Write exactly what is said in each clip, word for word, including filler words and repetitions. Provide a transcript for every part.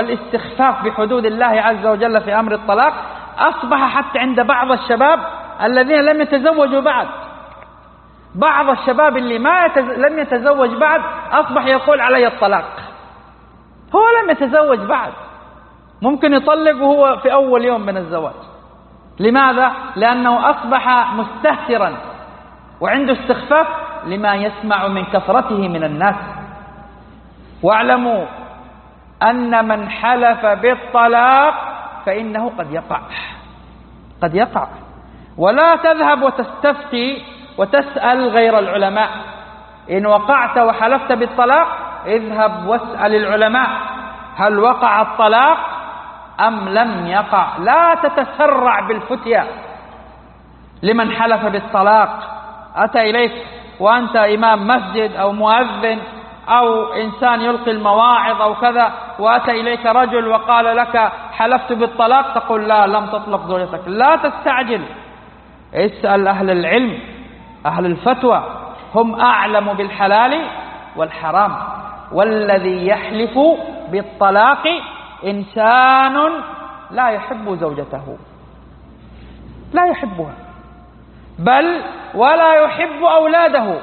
والاستخفاف بحدود الله عز وجل في أمر الطلاق أصبح حتى عند بعض الشباب الذين لم يتزوجوا بعد. بعض الشباب اللي ما يتز... لم يتزوج بعد أصبح يقول علي الطلاق. هو لم يتزوج بعد، ممكن يطلق وهو في أول يوم من الزواج. لماذا؟ لأنه أصبح مستهترا وعنده استخفاف لما يسمع من كثرته من الناس. واعلموا أن من حلف بالطلاق فإنه قد يقع قد يقع ولا تذهب وتستفتي وتسأل غير العلماء. إن وقعت وحلفت بالطلاق اذهب واسأل العلماء هل وقع الطلاق أم لم يقع. لا تتسرع بالفتية لمن حلف بالطلاق. أتى إليك وأنت إمام مسجد أو مؤذن أو إنسان يلقي المواعظ أو كذا، وأتى إليك رجل وقال لك حلفت بالطلاق، تقول لا لم تطلق زوجتك. لا تستعجل، اسأل أهل العلم أهل الفتوى، هم أعلم بالحلال والحرام. والذي يحلف بالطلاق إنسان لا يحب زوجته، لا يحبها، بل ولا يحب أولاده،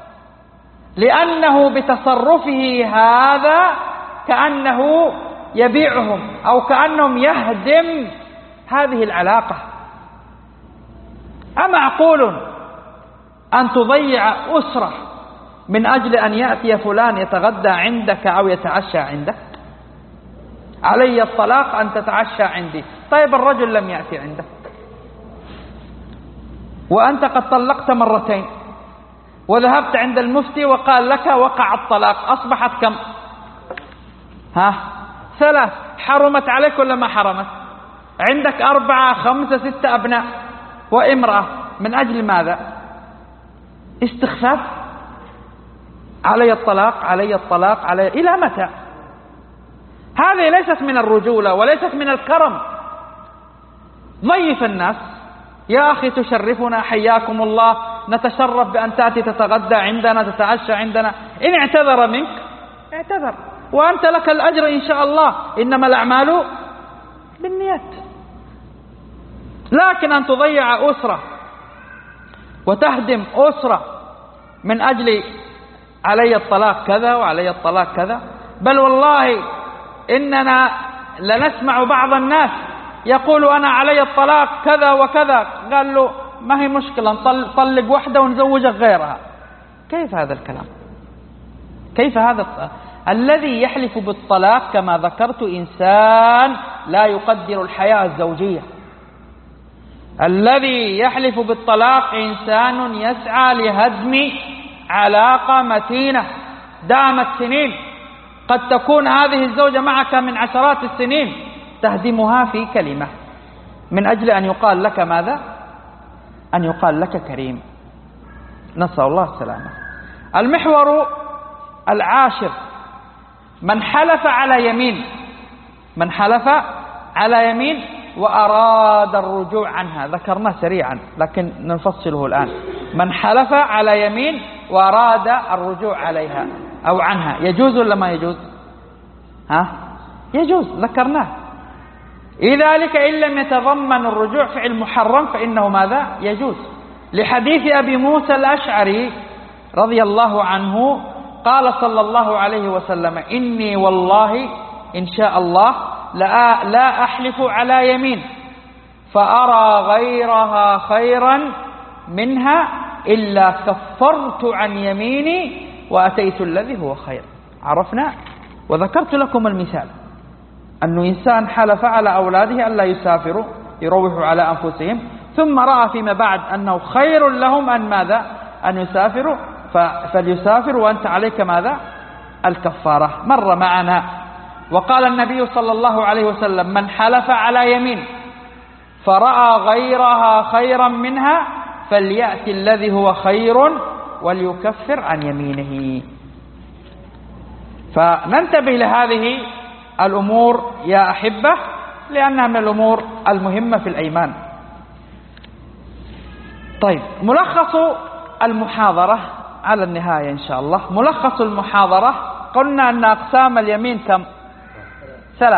لأنه بتصرفه هذا كأنه يبيعهم أو كأنهم يهدم هذه العلاقة. أمعقول أن تضيع أسرة من أجل أن يأتي فلان يتغدى عندك أو يتعشى عندك؟ علي الطلاق أن تتعشى عندي. طيب الرجل لم يأتي عندك وأنت قد طلقت مرتين وذهبت عند المفتي وقال لك وقع الطلاق، أصبحت كم؟ ها ثلاث. حرمت عليك ولا ما حرمت؟ عندك أربعة خمسة ستة أبناء وامرأة. من أجل ماذا؟ استخفاف. علي الطلاق علي الطلاق علي. إلى متى؟ هذه ليست من الرجولة وليست من الكرم. ضيف الناس، يا أخي تشرفنا حياكم الله، نتشرف بأن تأتي تتغدى عندنا تتعشى عندنا. إن اعتذر منك اعتذر وأنت لك الأجر إن شاء الله، إنما الأعمال بالنيات. لكن أن تضيع أسرة وتهدم أسرة من أجل علي الطلاق كذا وعلي الطلاق كذا. بل والله إننا لنسمع بعض الناس يقول أنا علي الطلاق كذا وكذا. قال له ما هي مشكلة، نطلق واحدة ونزوجك غيرها. كيف هذا الكلام؟ كيف هذا الطلاق؟ الذي يحلف بالطلاق كما ذكرت إنسان لا يقدر الحياة الزوجية. الذي يحلف بالطلاق إنسان يسعى لهدم علاقة متينة دامت سنين. قد تكون هذه الزوجة معك من عشرات السنين، تهدمها في كلمة من أجل أن يقال لك ماذا؟ أن يقال لك كريم. نسأل الله السلامة. المحور العاشر من حلف على يمين. من حلف على يمين وأراد الرجوع عنها. ذكرناه سريعا لكن نفصله الآن. من حلف على يمين وأراد الرجوع عليها أو عنها، يجوز ولا ما يجوز؟ ها؟ يجوز، ذكرناه. لذلك إن لم يتضمن الرجوع فعل محرم فإنه ماذا؟ يجوز. لحديث أبي موسى الأشعري رضي الله عنه قال صلى الله عليه وسلم إني والله إن شاء الله لا, لا أحلف على يمين فأرى غيرها خيرا منها إلا كفرت عن يميني وأتيت الذي هو خير. عرفنا؟ وذكرت لكم المثال أنه إنسان حلف على أولاده ألا يسافروا يروحوا على أنفسهم، ثم رأى فيما بعد أنه خير لهم أن ماذا؟ أن يسافروا، فليسافر وأنت عليك ماذا؟ الكفارة. مر معنا. وقال النبي صلى الله عليه وسلم من حلف على يمين فرأى غيرها خيرا منها فليأتي الذي هو خير وليكفر عن يمينه. فننتبه لهذه الأمور يا أحبة لأنها من الأمور المهمة في الأيمان. طيب، ملخص المحاضرة على النهاية إن شاء الله. ملخص المحاضرة، قلنا أن أقسام اليمين كم؟